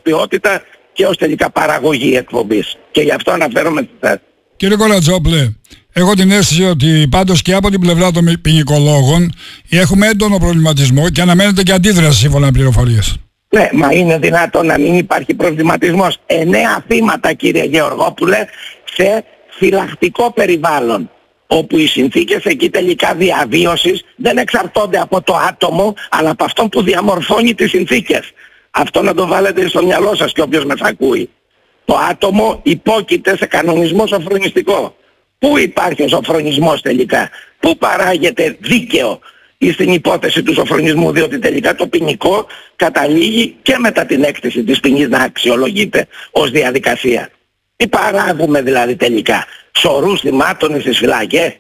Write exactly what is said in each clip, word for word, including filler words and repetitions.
ποιότητα και ως τελικά παραγωγή εκπομπής. Και γι' αυτό αναφέρομαι στη θέση. Κύριε Κολατζόπουλε, έχω την αίσθηση ότι πάντως και από την πλευρά των ποινικολόγων έχουμε έντονο προβληματισμό και αναμένεται και αντίδραση σύμφωνα με πληροφορίες. Ναι, μα είναι δυνατόν να μην υπάρχει προβληματισμός? Εννέα θύματα, κύριε Γεωργόπουλε, σε φυλακτικό περιβάλλον, όπου οι συνθήκες εκεί τελικά διαβίωσης δεν εξαρτώνται από το άτομο, αλλά από αυτόν που διαμορφώνει τις συνθήκες. Αυτό να το βάλετε στο μυαλό σας και όποιος μας ακούει. Το άτομο υπόκειται σε κανονισμό σοφρονιστικό. Πού υπάρχει ο σοφρονισμός τελικά? Πού παράγεται δίκαιο ή στην υπόθεση του σοφρονισμού? Διότι τελικά το ποινικό καταλήγει και μετά την έκτηση της ποινής να αξιολογείται ως διαδικασία. Τι παράγουμε δηλαδή τελικά? Σωρούς θυμάτων στις φυλακές?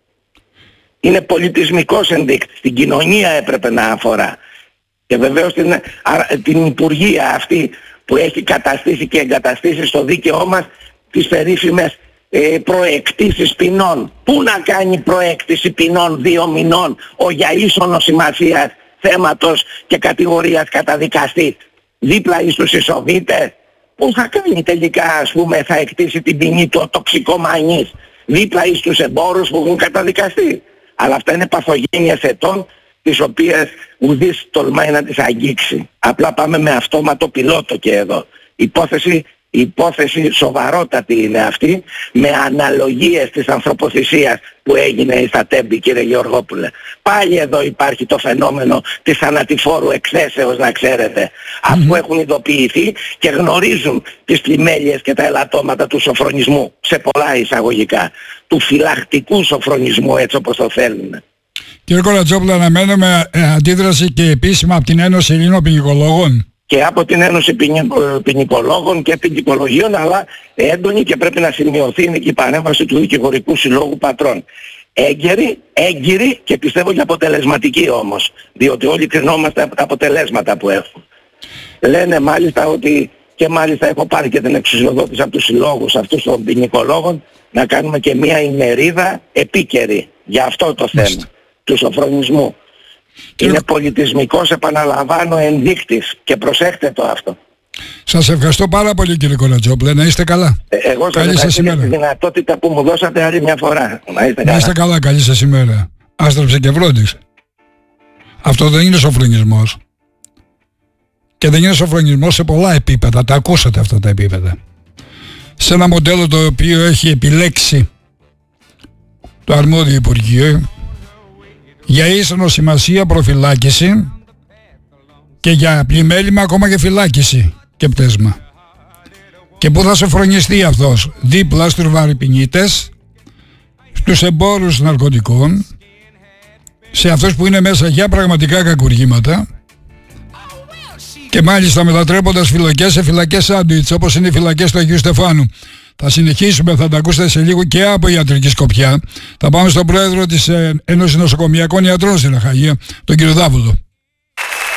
Είναι πολιτισμικός ενδείκτης. Την κοινωνία έπρεπε να αφορά. Και βεβαίως την, την υπουργεία αυτή που έχει καταστήσει και εγκαταστήσει στο δίκαιό μας τις περίφημες ε, προεκτήσεις ποινών. Πού να κάνει προέκτηση ποινών δύο μηνών ο για ίσονο σημασίας θέματος και κατηγορίας καταδικαστής δίπλα εις τους ισοβήτες? Πού θα κάνει τελικά, ας πούμε, θα εκτίσει την ποινή του ο τοξικομανής δίπλα εις τους εμπόρους που έχουν καταδικαστεί? Αλλά αυτά είναι παθογένειες ετών, τις οποίες ουδής τολμάει να τις αγγίξει. Απλά πάμε με αυτόματο πιλότο και εδώ. Υπόθεση, υπόθεση σοβαρότατη είναι αυτή, με αναλογίες της ανθρωποθυσίας που έγινε στα Τέμπη, κύριε Γεωργόπουλε. Πάλι εδώ υπάρχει το φαινόμενο της θανατηφόρου εκθέσεως, να ξέρετε. Mm-hmm. Αφού έχουν ειδοποιηθεί και γνωρίζουν τις πλημέλειες και τα ελαττώματα του σοφρονισμού, σε πολλά εισαγωγικά, του φυλακτικού σοφρονισμού, έτσι όπως το θέλουν. Κύριε Κολατζόπουλε, αναμένουμε ε, αντίδραση και επίσημα από την Ένωση Ελλήνων Ποινικολόγων. Και από την Ένωση Ποινικολόγων και Ποινικολογίων, αλλά έντονη, και πρέπει να σημειωθεί είναι και η παρέμβαση του Δικηγορικού Συλλόγου Πατρών. Έγκαιρη, έγκυρη και πιστεύω και αποτελεσματική όμως, διότι όλοι κρινόμαστε από τα αποτελέσματα που έχουν. Λένε μάλιστα ότι, και μάλιστα έχω πάρει και την εξουσιοδότηση από τους συλλόγους αυτούς των ποινικολόγων, να κάνουμε και μια ημερίδα επίκαιρη για αυτό το θέμα. Μάλιστα. Του σοφρονισμού. Και... είναι πολιτισμικός, επαναλαμβάνω, ενδείκτης, και προσέχτε το αυτό. Σας ευχαριστώ πάρα πολύ, κύριε Κολατζόπουλε, να είστε καλά. Ε, εγώ σας ευχαριστώ για τη δυνατότητα που μου δώσατε άλλη μια φορά. Να είστε, να είστε καλά. καλά, καλή σας ημέρα. Άστραψε και βρόντισε. Αυτό δεν είναι σοφρονισμός. Και δεν είναι σοφρονισμός σε πολλά επίπεδα, τα ακούσατε αυτά τα επίπεδα. Σε ένα μοντέλο το οποίο έχει επιλέξει το αρμόδιο Υπουργείο για ίσονο σημασία προφυλάκηση και για πλημέλημα ακόμα και φυλάκιση και πτέσμα. Και πού θα σοφρονιστεί αυτός? Δίπλα στους βαρυπινίτες, στους εμπόρους ναρκωτικών, σε αυτούς που είναι μέσα για πραγματικά κακουργήματα, και μάλιστα μετατρέποντας φυλακές σε φυλακές σάντουιτς, όπως είναι οι φυλακές του Αγίου Στεφάνου. Θα συνεχίσουμε, θα τα ακούσετε σε λίγο και από ιατρική σκοπιά. Θα πάμε στον πρόεδρο της Ένωσης Νοσοκομιακών Ιατρών στην Αχαγία, τον κύριο Δάβουλο.